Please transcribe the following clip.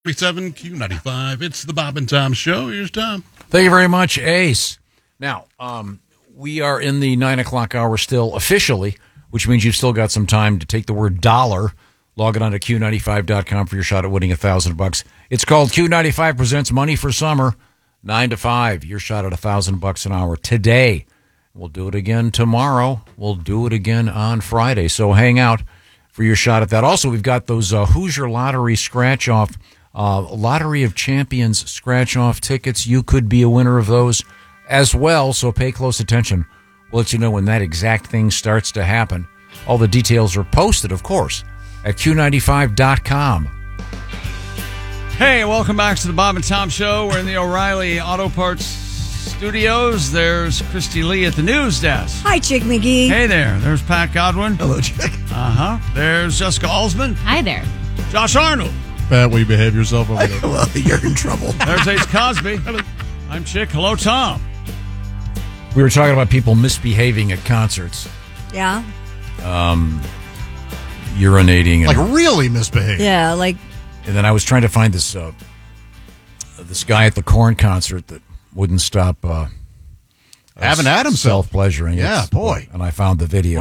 Q95. It's the Bob and Tom Show. Here's Tom. Thank you very much, Ace. Now, we are in the 9 o'clock hour still officially, which means you've still got some time to take the word dollar, log it on to Q95.com for your shot at winning $1,000. It's called Q95 Presents Money for Summer, 9 to 5. Your shot at $1,000 an hour today. We'll do it again tomorrow. We'll do it again on Friday. So hang out for your shot at that. Also, we've got those Hoosier Lottery scratch-off, Lottery of Champions scratch-off tickets. You could be a winner of those as well, so pay close attention. We'll let you know when that exact thing starts to happen. All the details are posted, of course, at Q95.com. Hey, welcome back to the Bob and Tom Show. We're in the O'Reilly Auto Parts studios. There's Christy Lee at the news desk. Hi, Chick McGee. Hey there. There's Pat Godwin. Hello, Chick. There's Jessica Alsman. Hi there. Josh Arnold. Pat, will you behave yourself over there? Well, you're in trouble. There's Ace Cosby. I'm Chick. Hello, Tom. We were talking about people misbehaving at concerts. Yeah? Urinating. Like really misbehaved. Yeah, like... And then I was trying to find this this guy at the Korn concert that wouldn't stop having at himself. Self-pleasuring. Yeah, boy. And I found the video.